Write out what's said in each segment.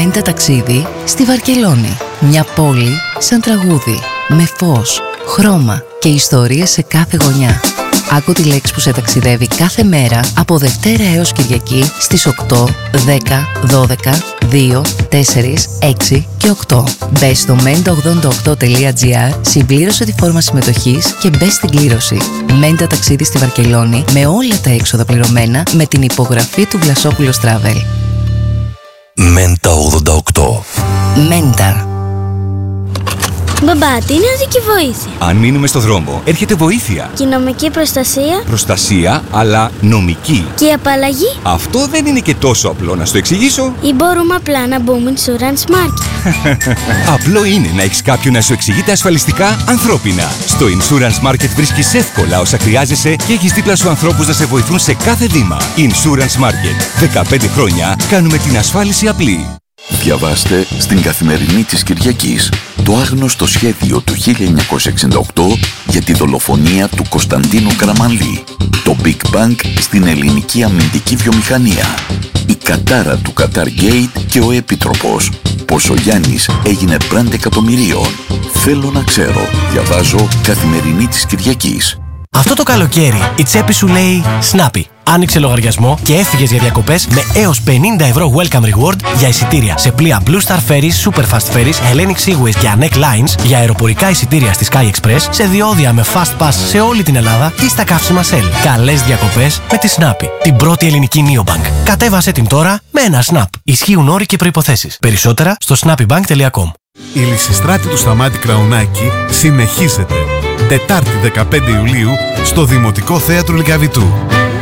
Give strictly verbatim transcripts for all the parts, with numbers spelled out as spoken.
Μέντα ταξίδι στη Βαρκελόνη. Μια πόλη σαν τραγούδι, με φως, χρώμα και ιστορίες σε κάθε γωνιά. Άκου τη λέξη που σε ταξιδεύει κάθε μέρα από Δευτέρα έως Κυριακή στις οκτώ, δέκα, δώδεκα, δύο, τέσσερα, έξι και οκτώ. Μπες στο μέντα ογδόντα οκτώ τελεία τζι άρ, συμπλήρωσε τη φόρμα συμμετοχής και μπες στην κλήρωση. Μέντα ταξίδι στη Βαρκελόνη με όλα τα έξοδα πληρωμένα με την υπογραφή του Βλασόπουλος Travel. Μέντα ογδόντα οκτώ. Μέντα. Μπαμπά, τι είναι οδική βοήθεια? Αν μείνουμε στο δρόμο, έρχεται βοήθεια. Και η νομική προστασία? Προστασία, αλλά νομική. Και η απαλλαγή? Αυτό δεν είναι και τόσο απλό, να στο εξηγήσω. Ή μπορούμε απλά να μπούμε Insurance Market? Απλό είναι να έχεις κάποιον να σου εξηγείται ασφαλιστικά ανθρώπινα. Στο Insurance Market βρίσκεις εύκολα όσα χρειάζεσαι και έχεις δίπλα σου ανθρώπους να σε βοηθούν σε κάθε βήμα. Insurance Market. δεκαπέντε χρόνια κάνουμε την ασφάλιση απλή. Διαβάστε στην Καθημερινή της Κυριακής το άγνωστο σχέδιο του χίλια εννιακόσια εξήντα οκτώ για τη δολοφονία του Κωνσταντίνου Καραμανλή, το Big Bang στην ελληνική αμυντική βιομηχανία, η κατάρα του Qatar Gate και ο Επίτροπος, πως ο Γιάννης έγινε μπραντ εκατομμυρίων. Θέλω να ξέρω. Διαβάζω Καθημερινή της Κυριακής. Αυτό το καλοκαίρι η τσέπη σου λέει Snappy. Άνοιξε λογαριασμό και έφυγες για διακοπές με έως πενήντα ευρώ welcome reward για εισιτήρια σε πλοία Blue Star Ferries, Superfast Ferries, Hellenic Seaways και Anek Lines, για αεροπορικά εισιτήρια στη Sky Express, σε διόδια με Fast Pass σε όλη την Ελλάδα ή στα καύσιμα Shell. Καλές διακοπές με τη Snappy, την πρώτη ελληνική neobank. Κατέβασε την τώρα με ένα Snap. Ισχύουν όροι και προϋποθέσεις. Περισσότερα στο snappybank τελεία com. Η Λυσιστράτη του Σταμάτη Κραουνάκη συνεχίζεται. Τετάρτη δεκαπέντε Ιουλίου στο Δημοτικό Θέατρο Λυκαβητού.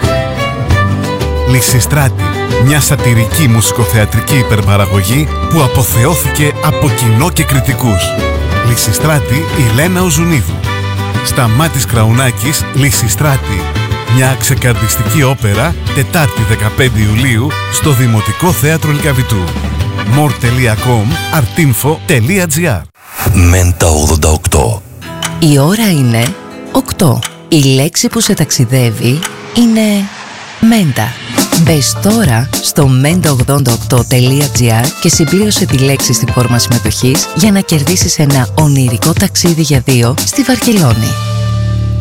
Λυσιστράτη, μια σατιρική μουσικοθεατρική υπερπαραγωγή που αποθεώθηκε από κοινό και κριτικούς. Λυσιστράτη η Λένα Οζουνίδου. Σταμάτης Κραουνάκης, Λυσιστράτη. Μια ξεκαρδιστική όπερα, Τετάρτη δεκαπέντε Ιουλίου στο Δημοτικό Θέατρο Λυκαβητού. more τελεία com, artinfo τελεία gr. Μέντα ογδόντα οκτώ. Η ώρα είναι οκτώ. Η λέξη που σε ταξιδεύει είναι Μέντα. Μπες τώρα στο μέντα ογδόντα οκτώ τελεία τζι άρ και συμπλήρωσε τη λέξη στη φόρμα συμμετοχής για να κερδίσεις ένα ονειρικό ταξίδι για δύο στη Βαρκελόνη.